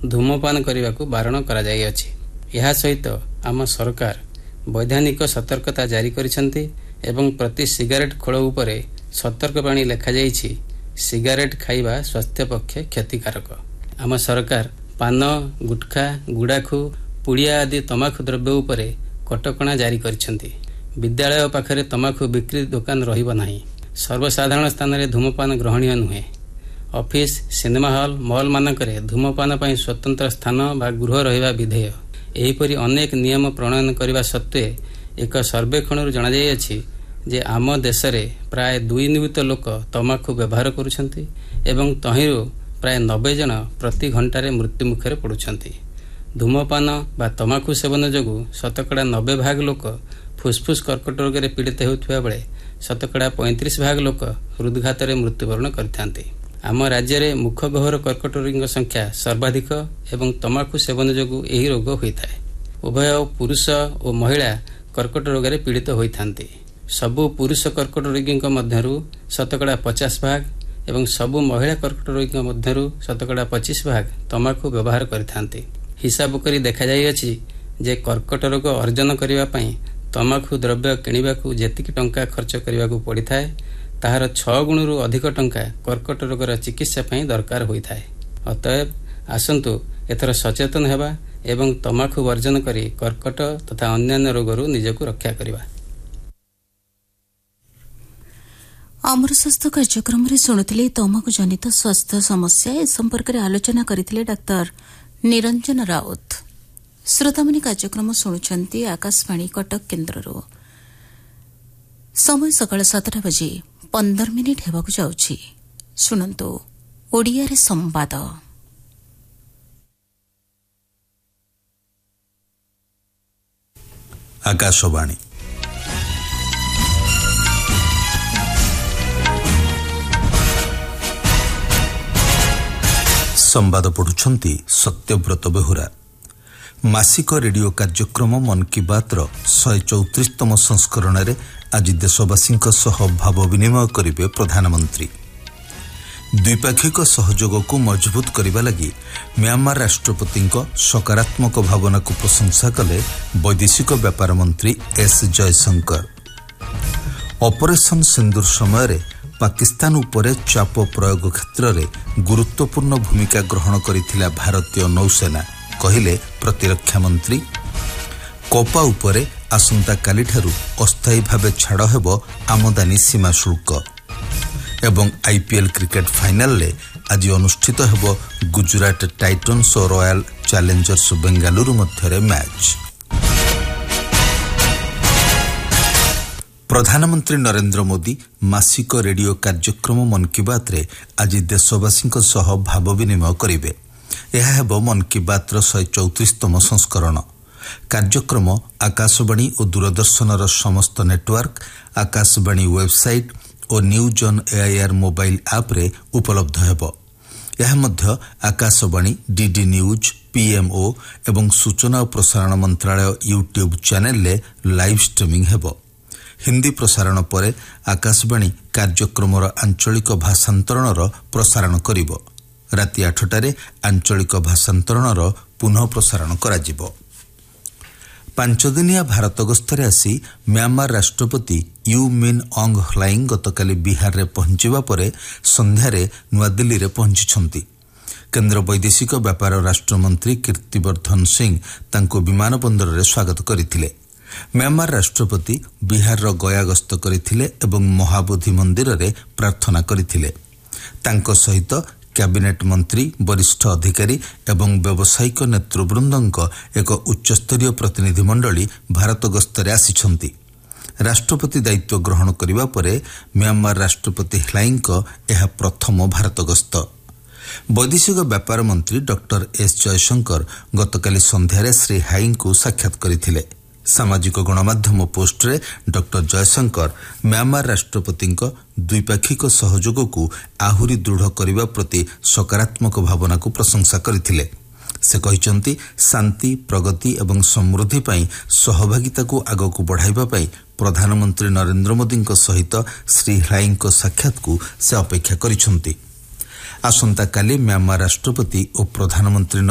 धूमपान करने को बारण करा जाई अछि। यह सहित आम सरकार वैधानिक सतर्कता जारी करिसेंती एवं प्रति सिगारेट खोल उपरे सतर्कवाणी लेखा जाइछि सिगारेट खाइबा स्वास्थ्य पक्षे क्षतिकारक। आम सरकार पान गुटखा गुड़ाखु पुड़िया आदि तमाखु द्रव्य उपरे कटकणा जारी करिसेंती। विद्यालय पाखरे तमाखु बिक्री दुकान रहिबो नाही। सर्वसाधारण स्थान में धूमपान ग्रहणीय नुहे। ऑफिस सिनेमा हॉल मॉल मानकरे धूमपान पर स्वतंत्र स्थान बा गृह रहिबा विधेय एहीपरि अनेक नियम प्रणयन करने सत्वे एक सर्वेक्षण जनाଯାଇଛି जे आम देश में प्राय 2 नियुत लोक तमाखु व्यवहार करुछंती एवं तहिंरू प्राय 90 जन प्रति घंटार मृत्यु मुखरे पड़ुछंती। धूमपान बा तमाखु सेवन जोगु शतकड़ा 90 भाग लोक फुसफुस कर्कट रोग में पीड़ित होउथिबा बेले शतकड़ा 35 भाग लोक हृदघात मृत्युवरण करथांती। आम राज्य में मुख गहर कर्कट रोगी संख्या सर्वाधिक एवं तमाखु सेवन जोगु एही रोग होइथाय। उभय पुरुष और महिला कर्कट रोग में पीड़ित होइथांती। सबु पुरुष कर्कट रोगी मध्यरु शतकड़ा 50 भाग एवं सबु महिला कर्कट रोगी मध्यरु शतकड़ा 25 भाग तमाखु व्यवहार करथांती। हिसाब करी देखा जाई अछि जे कर्कट रोग अर्जन करिबा पई तमाखु द्रव्य किणवाकू जेतिकी टंका खर्च करने पड़ी था ताहार 6 गुणरू अधिक टंका कर्कट रोगर चिकित्सा पई दरकार होई थाए। अतएव आसंतु एथर सचेतन हेबा एवं तमाखु वर्जन करी कर्कट तथा अन्य रोगरू निजकू रक्षा करिबा। अमर स्वास्थ्य कार्यक्रम में शुणुले तमाकु जनित स्वास्थ्य समस्या ए संपर्क में आलोचना करथिले डाक्टर निरंजन राउत। श्रोतामणि कार्यक्रम शुणुछंती आकाशवाणी कटक केन्द्रରୁ। समय सकाळ 7 बजे 15 मिनिट हेबाकु जाउछि। शुणंतु ओडिया रे संवाद। आकाशवाणी संवाद पढ़ुछंती सत्यव्रत बेहुरा। मासिक रेडियो कार्यक्रम मन की बात 134तम संस्करण में आज देशवासी भाव विनिमय करेंगे प्रधानमंत्री। द्विपाक्षिक सहयोग को मजबूत करने लगी म्यांमार राष्ट्रपति सकारात्मक भावना को प्रशंसा कले वैदेशिक व्यापार मंत्री एस जयशंकर। ऑपरेशन सिंदूर समय पाकिस्तान उपरे चाप प्रयोग क्षेत्र में गुरुत्वपूर्ण भूमिका ग्रहण करथिला भारतीय नौसेना कहिले प्रतिरक्षा मंत्री। कोपा उपरे आसंता काली ठारू अस्थायी भावे छाड़ हेबो आमदानी सीमा शुल्क। एवं आईपीएल क्रिकेट फाइनल ले आज अनुष्ठित हेबो गुजरात टाइटन्स और रॉयल चैलेंजर्स बेंगालुरु मध्यरे मैच। प्रधानमंत्री नरेंद्र मोदी मासिक रेडियो कार्यक्रम मन की बात रे आज देशवासी भाव विनिमय करेंगे। यह हेबो मन की बात 134तम संस्करण। कार्यक्रम आकाशवाणी और दूरदर्शन समस्त नेटवर्क, आकाशवाणी वेबसाइट और news on AIR mobile app रे उपलब्ध हेबो। यह मध्य आकाशवाणी डीडी न्यूज पीएमओ एवं सूचना और प्रसारण मंत्रालय यूट्यूब चैनल ले लाइव स्ट्रीमिंग हेबो। हिंदी प्रसारण परे आकाशवाणी कार्यक्रमर आंचलिक भाषांतरणर प्रसारण करिबो। राति 8टारे आंचलिक भाषांतरणर पुनः प्रसारण कराजिबो। 5 दिनिया भारत गस्तरे आसी म्यांमार राष्ट्रपति यू मिन ऑंग ह्लाइंग गतकाली बिहार रे पहुंचीबा परे संध्यारे नुआदिल्ली रे पहुंचिछंती। केंद्र वैदेशिक व्यापार राष्ट्रमंत्री कीर्तिवर्धन सिंह तांको विमान बंदर रे स्वागत करिथिले। म्यांमार राष्ट्रपति बिहार रो गया गस्त करिथिले एवं महाबोधि मंदिर रे प्रार्थना करिथिले। तांको सहित कैबिनेट मंत्री, वरिष्ठ अधिकारी एवं व्यावसायिक नेतृवृंदक एक उच्चस्तरीय प्रतिनिधि मंडली भारत गस्तरे आसिछंती। राष्ट्रपति दायित्व ग्रहण करिबा परे म्यांमार राष्ट्रपति ह्लाइंग यह प्रथम भारत गस्त। वैदेशिक व्यापार मंत्री डॉक्टर एस जयशंकर गतकाली संध्यारे श्री हाइंग को साक्षात करिथिले। सामाजिक गणमाध्यम पोस्ट रे डॉक्टर जयशंकर म्यांमार राष्ट्रपति द्विपाक्षिक सहयोग को आहुरी दृढ़ करने प्रति सकारात्मक भावना को प्रशंसा करथिले। से कहिसंती शांति, प्रगति एवं समृद्धि पई सहभागिता को आगक बढ़ाइबा पई प्रधानमंत्री नरेंद्र मोदी सहित श्री ह्लाइंग को साक्षात को से अपेक्षा करिसंती। आसंता काली म्यांमार राष्ट्रपति और प्रधानमंत्री